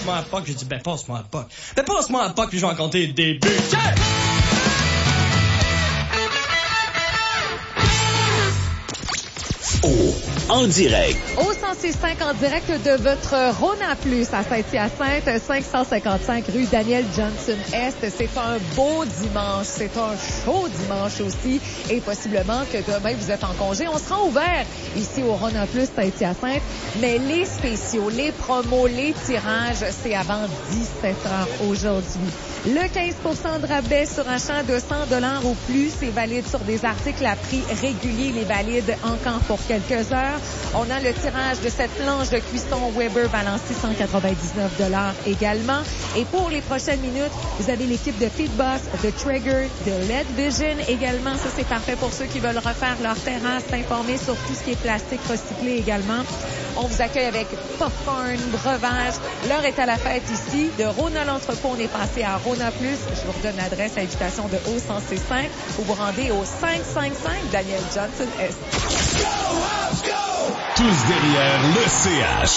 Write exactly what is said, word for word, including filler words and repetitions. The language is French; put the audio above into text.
passe-moi un puck. J'ai dit, ben, passe-moi un puck. Ben, passe-moi un puck, puis je vais en compter le début. Yeah! Oh, en direct. Au cent six cinq en direct de votre Rona Plus à Saint-Hyacinthe, cinq cent cinquante-cinq rue Daniel Johnson-Est. C'est un beau dimanche. C'est un chaud dimanche aussi. Et possiblement que demain, vous êtes en congé. On sera ouvert ici au Rona Plus Saint-Hyacinthe. Mais les spéciaux, les promos, les tirages, c'est avant dix-sept heures aujourd'hui. Le quinze pour cent de rabais sur un champ de cent dollars ou plus, c'est valide sur des articles à prix régulier. Il est valide encore pour quelques heures. On a le tirage de cette planche de cuisson Weber valant six cent quatre-vingt-dix-neuf dollars également. Et pour les prochaines minutes, vous avez l'équipe de Feedboss, de Trigger, de L E D Vision également. Ça, c'est parfait pour ceux qui veulent refaire leur terrasse, s'informer sur tout ce qui est plastique recyclé également. On vous accueille avec popcorn, breuvage. L'heure est à la fête ici. De Rona l'entrepôt, on est passé à Rona Plus. Je vous redonne l'adresse à l'invitation de O cent cinq. Vous vous rendez au cinq cent cinquante-cinq Daniel Johnson Est. Tous derrière le C H.